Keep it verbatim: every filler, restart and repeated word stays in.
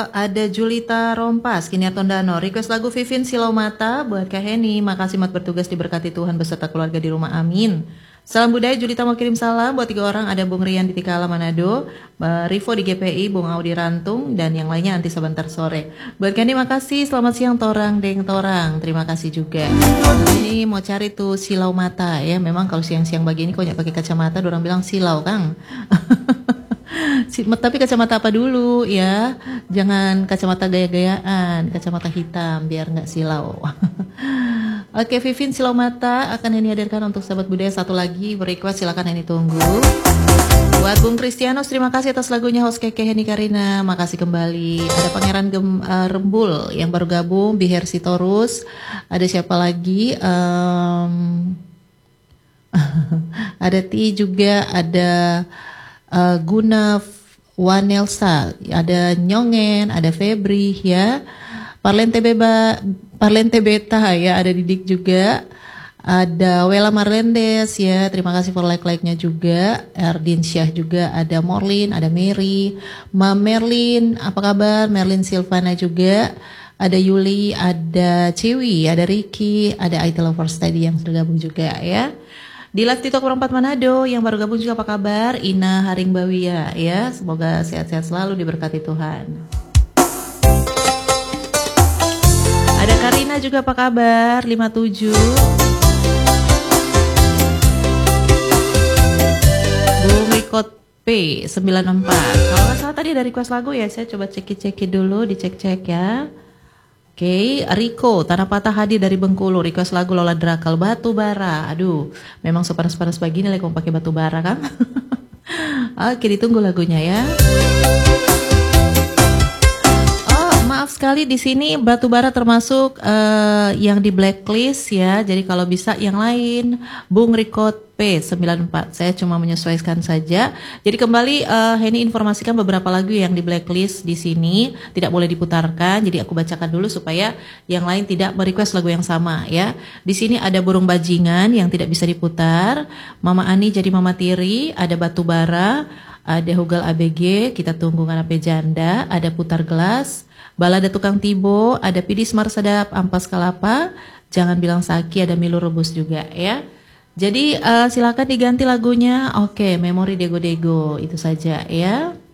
ada Julita Rompas, Kiniar Tondano. Request lagu Vivin Silau Mata buat Kak Heni. Makasih mat bertugas diberkati Tuhan beserta keluarga di rumah. Amin. Salam budaya, Julita mau kirim salam buat tiga orang. Ada Bung Rian di Tikala Manado, Rivo di G P I, Bung Audi Rantung, dan yang lainnya nanti sebentar sore. Buat Kak Heni makasih. Selamat siang Torang Deng Torang. Terima kasih juga. Ini mau cari tuh Silau Mata ya. Memang kalau siang-siang begini kok nggak pakai kacamata, orang bilang silau Kang. Tapi kacamata apa dulu ya, jangan kacamata gaya-gayaan, kacamata hitam biar nggak silau. Oke, Vivin Silau Mata akan ini hadirkan untuk sahabat budaya. Satu lagi request, silakan ini tunggu. Buat Bung Kristianus, terima kasih atas lagunya host Keke Heni Karina, makasih kembali. Ada Pangeran Gem, uh, Rembul yang baru gabung, Biher Sitorus. Ada siapa lagi? Um, ada Ti juga, ada Uh, Guna Wanelsa, ada Nyongen, ada Febri ya, Parlente Beba, Parlente Beta ya, ada Didik juga, ada Wela Marlendes ya, terima kasih for like-like-nya juga, Erdin Syah juga, ada Morlin, ada Mary, Ma Merlin, apa kabar? Merlin Silvana juga, ada Yuli, ada Ciwi, ada Ricky, ada I T Lovers tadi yang sudah gabung juga ya. Di live TikTok empat Manado yang baru gabung juga apa kabar? Ina Haringbawia ya, semoga sehat-sehat selalu diberkati Tuhan. Ada Karina juga apa kabar? lima tujuh. Bung Rikot P sembilan empat. Kalau nggak salah tadi ada request lagu ya, saya coba cek-cek dulu, dicek-cek ya. Oke, okay, Riko, Tanah Patah hadir dari Bengkulu, request lagu Lola Drakal, Batu Bara. Aduh, memang sepanas-panas begini lagi mau pakai batu bara kan? Oke, okay, ditunggu lagunya ya. Oh, maaf sekali di sini Batu Bara termasuk uh, yang di blacklist ya. Jadi kalau bisa yang lain, Bung Riko P sembilan empat. Saya cuma menyesuaikan saja. Jadi kembali uh, Heni informasikan beberapa lagu yang di blacklist di sini tidak boleh diputarkan. Jadi aku bacakan dulu supaya yang lain tidak merequest lagu yang sama ya. Di sini ada Burung Bajingan yang tidak bisa diputar, Mama Ani Jadi Mama Tiri, ada Batu Bara, ada Hugal A B G, Kita Tunggu Nganape Janda, ada Putar Gelas, Balada Tukang Tibo, ada Pidis Marsadap, Ampas Kalapa, Jangan Bilang Saki, ada Milu Rebus juga ya. Jadi uh, silakan diganti lagunya. Oke, Memori Dego Dego itu saja ya.